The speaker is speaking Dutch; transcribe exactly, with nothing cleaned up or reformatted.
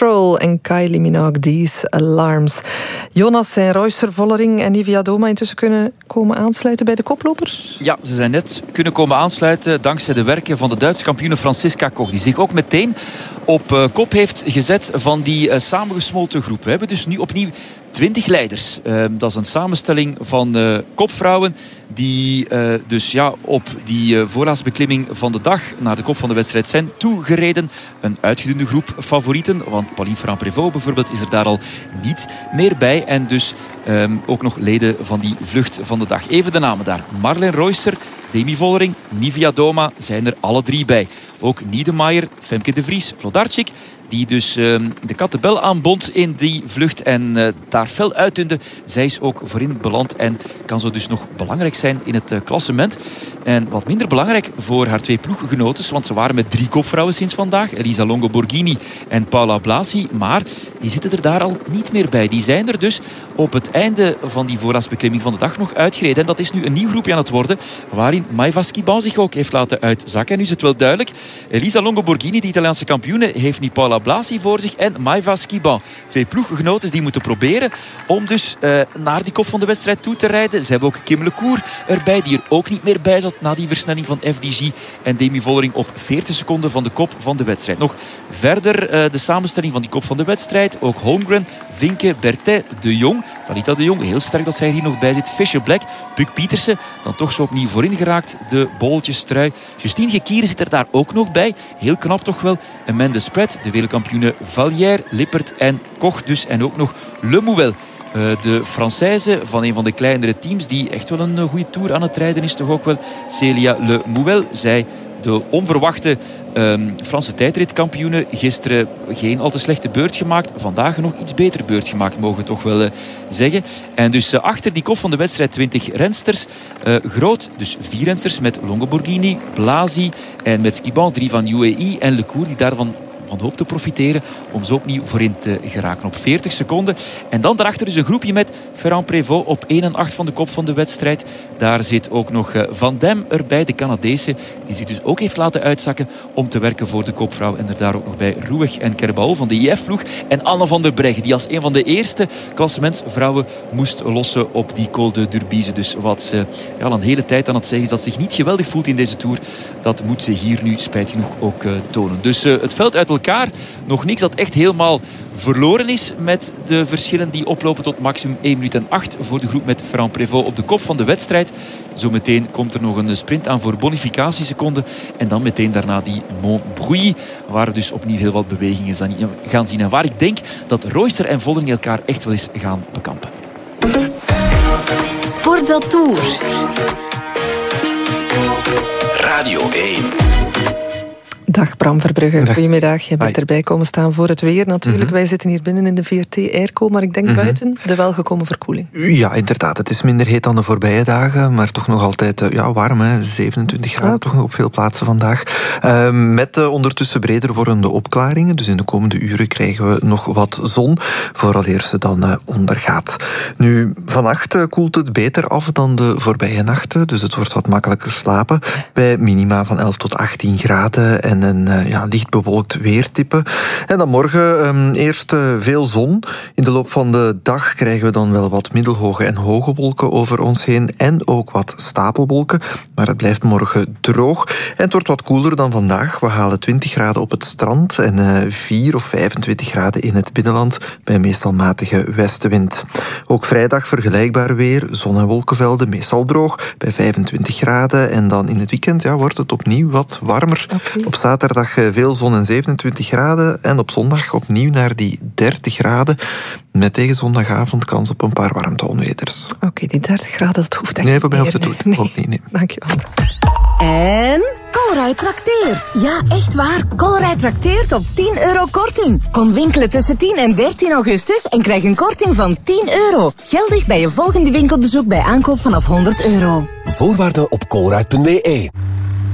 Patrol en Kylie Minogue, These Alarms. Jonas en Reusser, Vollering en Niewiadoma intussen kunnen komen aansluiten bij de koplopers? Ja, ze zijn net kunnen komen aansluiten dankzij de werken van de Duitse kampioene Franziska Koch, die zich ook meteen op uh, kop heeft gezet van die uh, samengesmolten groep. We hebben dus nu opnieuw twintig leiders. Uh, dat is een samenstelling van uh, kopvrouwen die uh, dus ja, op die uh, voorlaatsbeklimming van de dag naar de kop van de wedstrijd zijn toegereden. Een uitgedunde groep favorieten, want Pauline Ferrand-Prévot bijvoorbeeld is er daar al niet meer bij. En dus um, ook nog leden van die vlucht van de dag. Even de namen daar. Marleen Reusser, Demi Vollering, Niewiadoma zijn er alle drie bij. Ook Niedermayer, Femke de Vries, Vlodarczyk, die dus uh, de kattenbel aanbond in die vlucht en uh, daar fel uitdunde. Zij is ook voorin beland en kan zo dus nog belangrijk zijn in het uh, klassement. En wat minder belangrijk voor haar twee ploeggenotes, want ze waren met drie kopvrouwen sinds vandaag. Elisa Longo Borghini en Paula Blasi. Maar die zitten er daar al niet meer bij. Die zijn er dus op het einde van die voorlaatsbeklimming van de dag nog uitgereden. En dat is nu een nieuw groepje aan het worden, waarin Maeva Schiban zich ook heeft laten uitzakken. En nu is het wel duidelijk. Elisa Longo Borghini, de Italiaanse kampioene, heeft nu Paula Blasi voor zich en Maeva Schiban. Twee ploeggenotes die moeten proberen om dus uh, naar die kop van de wedstrijd toe te rijden. Ze hebben ook Kim Lecour erbij, die er ook niet meer bij zat na die versnelling van F D G. En Demi Vollering op veertig seconden van de kop van de wedstrijd. Nog verder uh, de samenstelling van die kop van de wedstrijd. Ook Holmgren, Vinke, Berthet, De Jong. Talita De Jong, heel sterk dat zij hier nog bij zit. Fischer Black, Puk Pietersen, dan toch zo opnieuw voorin geraakt. De bolletjestrui. Justine Gekieren zit er daar ook nog bij. Heel knap toch wel. Amanda Spratt, de wereldkampioene Vallière, Lippert en Koch dus. En ook nog Le Mouel. Uh, de Française van een van de kleinere teams die echt wel een goede tour aan het rijden is toch ook wel. Celia Le Mouel, zij de onverwachte um, Franse tijdritkampioene. Gisteren geen al te slechte beurt gemaakt. Vandaag nog iets betere beurt gemaakt, mogen we toch wel uh, zeggen. En dus uh, achter die kop van de wedstrijd twintig rensters. Uh, groot, dus vier rensters met Longo Borghini, Blasi en met Schiban, drie van U A E en Lecour die daarvan van hoop te profiteren om zo opnieuw voorin te geraken op veertig seconden. En dan daarachter dus een groepje met Ferrand-Prévot op één en acht van de kop van de wedstrijd. Daar zit ook nog Van Dam erbij, de Canadese, die zich dus ook heeft laten uitzakken om te werken voor de kopvrouw. En er daar ook nog bij Rouweg en Kerbao van de I F-ploeg. En Anne van der Breggen, die als een van de eerste klassementsvrouwen moest lossen op die Col de Durbize. Dus wat ze ja, al een hele tijd aan het zeggen is dat ze zich niet geweldig voelt in deze Tour. Dat moet ze hier nu spijtig genoeg ook uh, tonen. Dus uh, het veld uit elkaar. Nog niks dat echt helemaal verloren is met de verschillen die oplopen tot maximum één minuut en acht voor de groep met Ferrand-Prévot op de kop van de wedstrijd. Zometeen komt er nog een sprint aan voor bonificatieseconden en dan meteen daarna die Montbrouilly, waar dus opnieuw heel wat bewegingen gaan zien en waar ik denk dat Reusser en Vollering elkaar echt wel eens gaan bekampen. Sportza Tour. Radio één. Dag Bram Verbrugge, Dag. Goedemiddag. Je bent Hi. erbij komen staan voor het weer natuurlijk. Mm-hmm. Wij zitten hier binnen in de V R T Airco, maar ik denk Mm-hmm. buiten de welgekomen verkoeling. Ja, inderdaad. Het is minder heet dan de voorbije dagen, maar toch nog altijd uh, ja, warm. Hè. zevenentwintig graden, Ja. toch nog op veel plaatsen vandaag. Uh, met uh, ondertussen breder wordende opklaringen. Dus in de komende uren krijgen we nog wat zon, vooraleer ze dan uh, ondergaat. Nu, vannacht uh, koelt het beter af dan de voorbije nachten, dus het wordt wat makkelijker slapen. Bij minima van elf tot achttien graden en een uh, ja, licht bewolkt weertype. En dan morgen um, eerst uh, veel zon. In de loop van de dag krijgen we dan wel wat middelhoge en hoge wolken over ons heen en ook wat stapelwolken. Maar het blijft morgen droog en het wordt wat koeler dan vandaag. We halen twintig graden op het strand en uh, vier of vijfentwintig graden in het binnenland bij meestal matige westenwind. Ook vrijdag vergelijkbaar weer, zon- en wolkenvelden, meestal droog bij vijfentwintig graden. En dan in het weekend ja, wordt het opnieuw wat warmer. Okay. Op zaterdag uh, veel zon en zevenentwintig graden en op zondag opnieuw naar die dertig graden. Met tegen zondagavond kans op een paar warmteonweters. Oké, okay, die dertig graden, dat hoeft echt Nee, voor mij niet hoeft het meer, niet. Nee. Nee, nee. Dankjewel. En Colruyt trakteert. Ja, echt waar. Colruyt trakteert op tien euro korting. Kom winkelen tussen tien en dertien augustus en krijg een korting van tien euro. Geldig bij je volgende winkelbezoek bij aankoop vanaf honderd euro. Voorwaarden op colruyt punt b e.